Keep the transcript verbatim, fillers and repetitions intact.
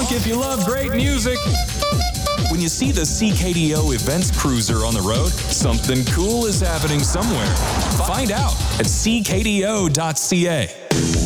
honk if you love great music. When you see the C K D O Events Cruiser on the road, something cool is happening somewhere. Find out at c k d o dot c a.